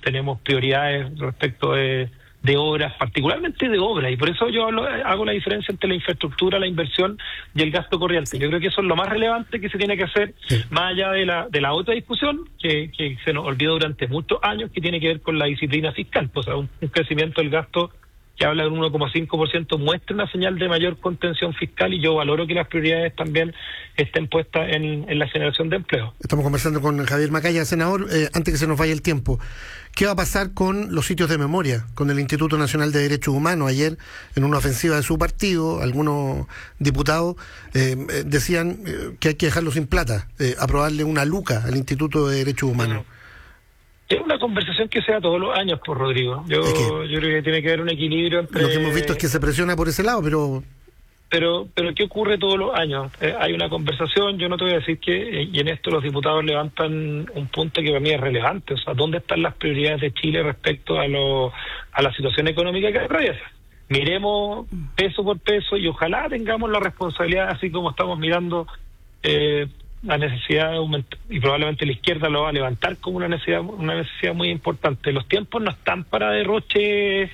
tenemos prioridades respecto de obras, particularmente de obras, y por eso yo hago la diferencia entre la infraestructura, la inversión y el gasto corriente. Yo creo que eso es lo más relevante que se tiene que hacer, más allá de la otra discusión que se nos olvidó durante muchos años, que tiene que ver con la disciplina fiscal. O sea, un crecimiento del gasto que habla de un 1,5% muestra una señal de mayor contención fiscal, y yo valoro que las prioridades también estén puestas en la generación de empleo. Estamos conversando con Javier Macaya, senador. Antes que se nos vaya el tiempo, ¿qué va a pasar con los sitios de memoria, con el Instituto Nacional de Derechos Humanos? Ayer, en una ofensiva de su partido, algunos diputados decían que hay que dejarlo sin plata, aprobarle una luca al Instituto de Derechos Humanos. Es una conversación que se da todos los años, por Rodrigo. Yo creo que tiene que haber un equilibrio entre... Lo que hemos visto es que se presiona por ese lado, Pero ¿qué ocurre todos los años? Hay una conversación, yo no te voy a decir que, y en esto los diputados levantan un punto que para mí es relevante, o sea, ¿dónde están las prioridades de Chile respecto a la situación económica que atraviesa? Miremos peso por peso y ojalá tengamos la responsabilidad, así como estamos mirando la necesidad de aumentar, y probablemente la izquierda lo va a levantar como una necesidad muy importante. Los tiempos no están para derroche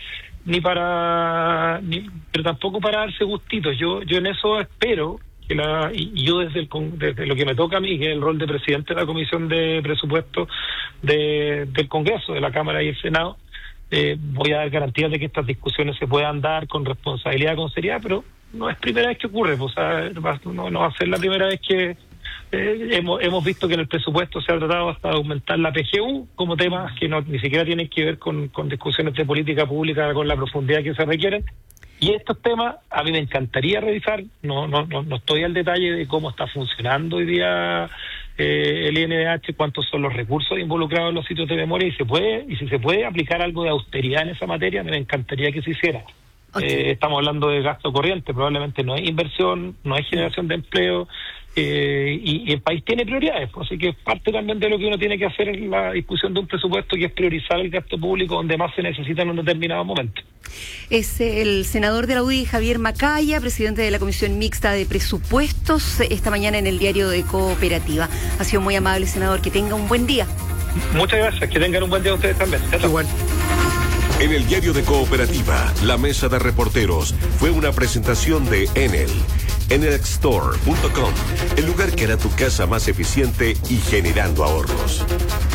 pero tampoco para darse gustitos. Yo en eso espero que yo desde lo que me toca a mí, que es el rol de presidente de la Comisión de Presupuestos del Congreso, de la Cámara y el Senado, voy a dar garantías de que estas discusiones se puedan dar con responsabilidad, con seriedad, pero no es primera vez que ocurre, pues, o sea, no va a ser la primera vez que hemos visto que en el presupuesto se ha tratado hasta de aumentar la PGU como temas que ni siquiera tienen que ver con discusiones de política pública con la profundidad que se requieren. Y estos temas a mí me encantaría revisar. No estoy al detalle de cómo está funcionando hoy día el INDH, cuántos son los recursos involucrados en los sitios de memoria, y si se puede aplicar algo de austeridad en esa materia, me encantaría que se hiciera. Okay. Estamos hablando de gasto corriente, probablemente no es inversión, no es generación de empleo, y el país tiene prioridades, así que parte también de lo que uno tiene que hacer en la discusión de un presupuesto, que es priorizar el gasto público donde más se necesita en un determinado momento. Es el senador de la UDI, Javier Macaya, presidente de la Comisión Mixta de Presupuestos, esta mañana en el diario de Cooperativa. Ha sido muy amable, senador, que tenga un buen día. Muchas gracias, que tengan un buen día ustedes también. Igual. En el diario de Cooperativa, la mesa de reporteros fue una presentación de Enel. Enelxstore.com, el lugar que hará tu casa más eficiente y generando ahorros.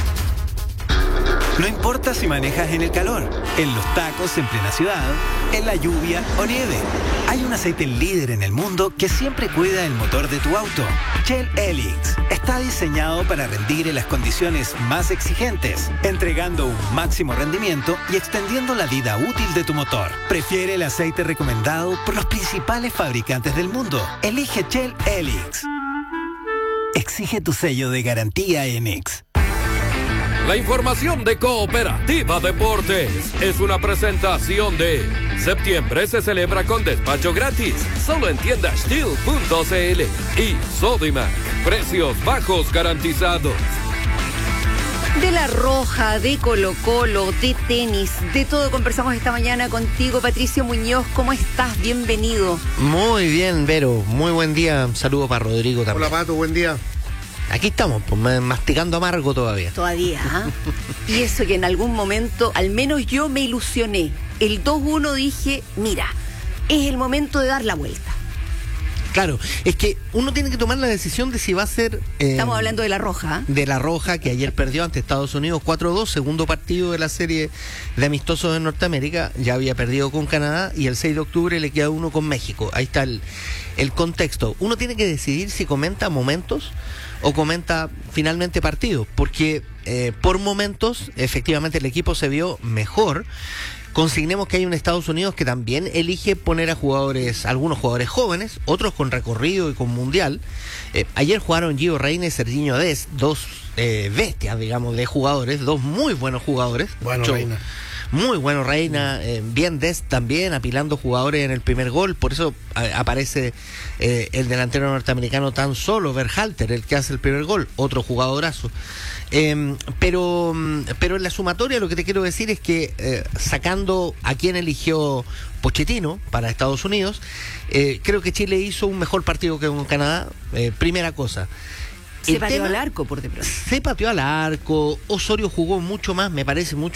No importa si manejas en el calor, en los tacos en plena ciudad, en la lluvia o nieve. Hay un aceite líder en el mundo que siempre cuida el motor de tu auto. Shell Helix está diseñado para rendir en las condiciones más exigentes, entregando un máximo rendimiento y extendiendo la vida útil de tu motor. Prefiere el aceite recomendado por los principales fabricantes del mundo. Elige Shell Helix. Exige tu sello de garantía Enix. La información de Cooperativa Deportes es una presentación de septiembre se celebra con despacho gratis, solo en tiendas Steel.cl y Sodimac, precios bajos garantizados. De La Roja, de Colo-Colo, de tenis, de todo conversamos esta mañana contigo, Patricio Muñoz. ¿Cómo estás? Bienvenido. Muy bien, Vero. Muy buen día. Un saludo para Rodrigo también. Hola, Pato. Buen día. Aquí estamos, pues masticando amargo todavía. Todavía, ¿ah? Y eso que en algún momento, al menos yo me ilusioné. El 2-1 dije, mira, es el momento de dar la vuelta. Claro, es que uno tiene que tomar la decisión de si va a ser... Estamos hablando de La Roja. De La Roja, que ayer perdió ante Estados Unidos 4-2, segundo partido de la serie de amistosos en Norteamérica. Ya había perdido con Canadá y el 6 de octubre le queda uno con México. Ahí está el contexto. Uno tiene que decidir si comenta momentos o comenta finalmente partidos, porque por momentos efectivamente el equipo se vio mejor. Consignemos que hay un Estados Unidos que también elige poner a jugadores, algunos jugadores jóvenes, otros con recorrido y con mundial. Ayer jugaron Gio Reyna y Sergiño Dest, dos bestias, digamos, de jugadores, dos muy buenos jugadores. Bueno, Reina. Muy bueno Reina, bien Dest también, apilando jugadores en el primer gol, por eso aparece el delantero norteamericano tan solo, Berhalter, el que hace el primer gol, otro jugadorazo. Pero en la sumatoria lo que te quiero decir es que sacando a quien eligió Pochettino para Estados Unidos, creo que Chile hizo un mejor partido que con Canadá, primera cosa. Se pateó al arco por de pronto. Se pateó al arco, Osorio jugó mucho más, me parece, mucho